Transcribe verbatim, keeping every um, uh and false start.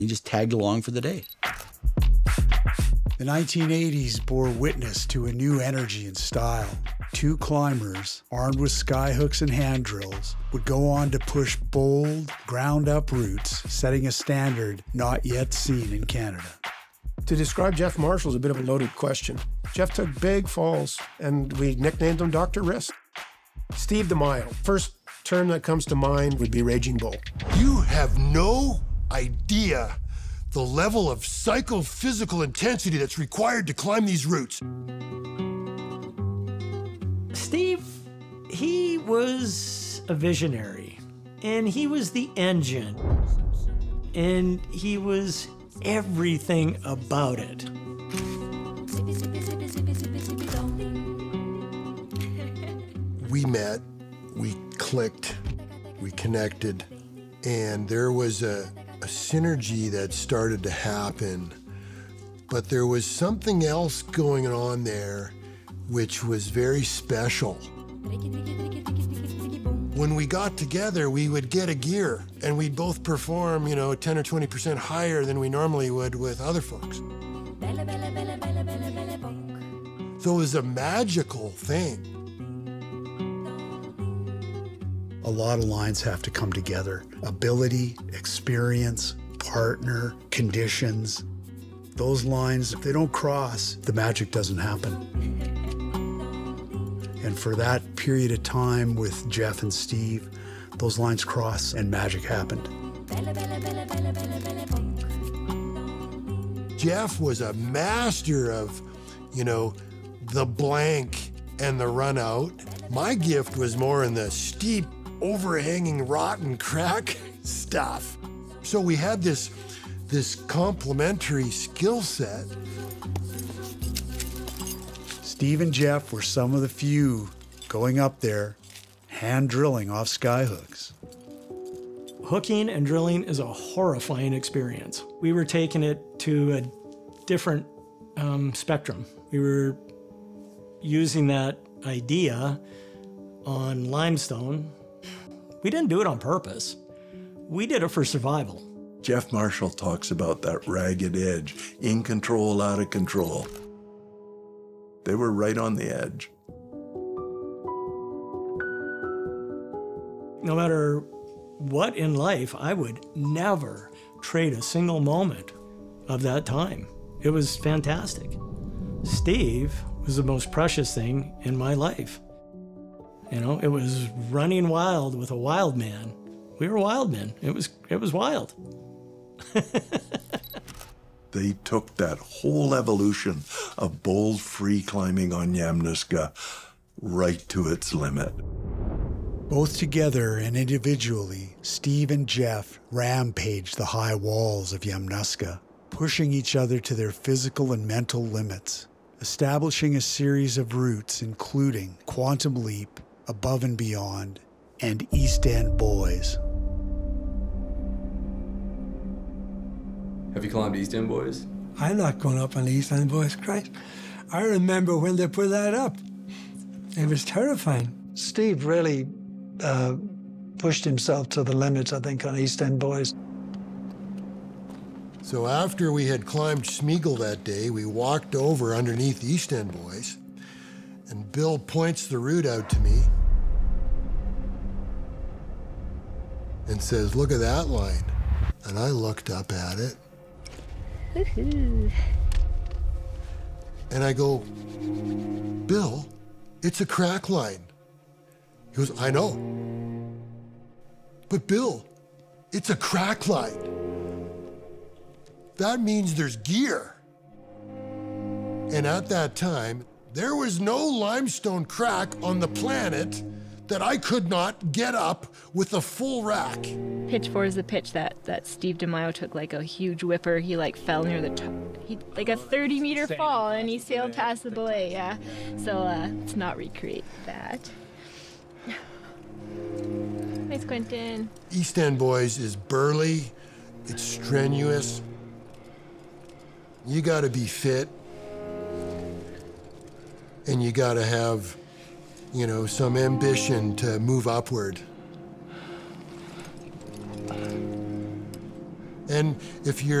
You just tagged along for the day. The nineteen eighties bore witness to a new energy and style. Two climbers, armed with skyhooks and hand drills, would go on to push bold, ground-up routes, setting a standard not yet seen in Canada. To describe Jeff Marshall is a bit of a loaded question. Jeff took big falls, and we nicknamed him Doctor Risk. Steve DeMaio, first term that comes to mind would be Raging Bull. You have no idea the level of psychophysical intensity that's required to climb these routes. Steve, he was a visionary, and he was the engine, and he was everything about it. We met, we clicked, we connected, and there was a, a synergy that started to happen. But there was something else going on there which was very special. When we got together, we would get a gear, and we'd both perform, you know, ten or twenty percent higher than we normally would with other folks. So it was a magical thing. A lot of lines have to come together. Ability, experience, partner, conditions. Those lines, if they don't cross, the magic doesn't happen. And for that period of time with Jeff and Steve, those lines crossed and magic happened. Jeff was a master of, you know, the blank and the run out. My gift was more in the steep, overhanging, rotten crack stuff. So we had this, this complementary skill set. Steve and Jeff were some of the few going up there, hand drilling off skyhooks. Hooking and drilling is a horrifying experience. We were taking it to a different um, spectrum. We were using that idea on limestone. We didn't do it on purpose. We did it for survival. Jeff Marshall talks about that ragged edge, in control, out of control. They were right on the edge. No matter what in life, I would never trade a single moment of that time. It was fantastic. Steve was the most precious thing in my life. You know, it was running wild with a wild man. We were wild men. It was, it was wild. They took that whole evolution of bold free climbing on Yamnuska right to its limit. Both together and individually, Steve and Jeff rampaged the high walls of Yamnuska, pushing each other to their physical and mental limits, establishing a series of routes including Quantum Leap, Above and Beyond, and East End Boys. Have you climbed East End Boys? I'm not going up on the East End Boys, Christ. I remember when they put that up. It was terrifying. Steve really uh, pushed himself to the limits, I think, on East End Boys. So after we had climbed Smeagol that day, we walked over underneath East End Boys, and Bill points the route out to me and says, "Look at that line." And I looked up at it. Woohoo. And I go, "Bill, it's a crack line." He goes, "I know. But Bill, it's a crack line. That means there's gear." And at that time, there was no limestone crack on the planet that I could not get up with a full rack. Pitch four is the pitch that, that Steve DeMaio took like a huge whipper. He like fell near the top. He like a thirty meter fall and he sailed past the belay, yeah. So uh, let's not recreate that. Nice, Quentin. East End Boys is burly, it's strenuous. You gotta be fit. And you gotta have, you know, some ambition to move upward. And if you're